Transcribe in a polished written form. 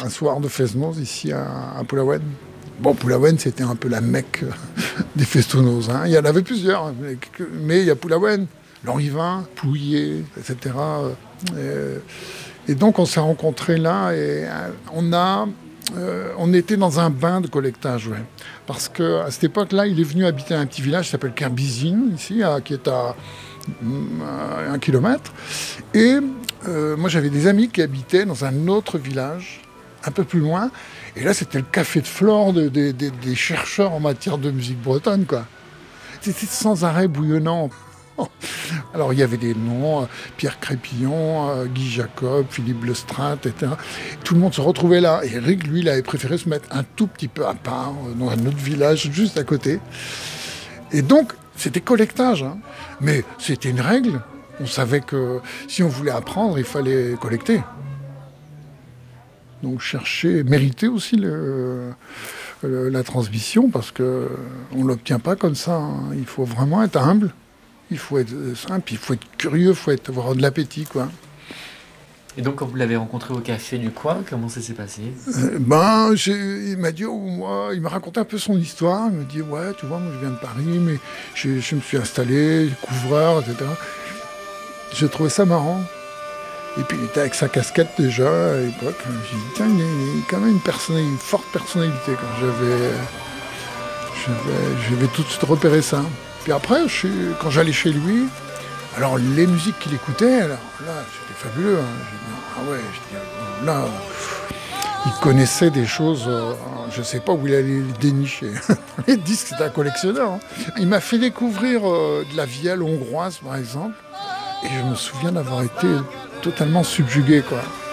un soir de Fesnoz, ici à Pulawen. Bon, Pulawen, c'était un peu la Mecque des Festonoses. Hein. Il y en avait plusieurs, mais il y a Pulawen, Lanrivain, Pouillet, etc. Et donc, on s'est rencontrés là et on était dans un bain de collectage, ouais. Parce qu'à cette époque-là, il est venu habiter à un petit village qui s'appelle Kerbizine, ici, qui est à 1 kilomètre. Et moi, j'avais des amis qui habitaient dans un autre village, un peu plus loin. Et là, c'était le café de flore des chercheurs en matière de musique bretonne, quoi. C'était sans arrêt bouillonnant. Alors, il y avait des noms, Pierre Crépillon, Guy Jacob, Philippe Lestrade, etc. Tout le monde se retrouvait là. Et Eric, lui, il avait préféré se mettre un tout petit peu à part, dans un autre village, juste à côté. Et donc, c'était collectage. Hein. Mais c'était une règle. On savait que si on voulait apprendre, il fallait collecter. Donc, chercher, mériter aussi la transmission, parce qu'on ne l'obtient pas comme ça. Hein. Il faut vraiment être humble. Il faut être simple, il faut être curieux, il faut avoir de l'appétit, quoi. Et donc, quand vous l'avez rencontré au café du coin, comment ça s'est passé ? Il m'a dit, il m'a raconté un peu son histoire. Il m'a dit, ouais, tu vois, moi je viens de Paris, mais je me suis installé, couvreur, etc. J'ai trouvé ça marrant. Et puis il était avec sa casquette déjà à l'époque. J'ai dit, tiens, il a quand même une forte personnalité. J'avais tout de suite repéré ça. Puis après, quand j'allais chez lui, alors les musiques qu'il écoutait, alors là, c'était fabuleux. Hein. Là, il connaissait des choses, je ne sais pas où il allait les dénicher. Les disques, c'était un collectionneur. Hein. Il m'a fait découvrir de la vielle hongroise, par exemple, et je me souviens d'avoir été totalement subjugué, quoi.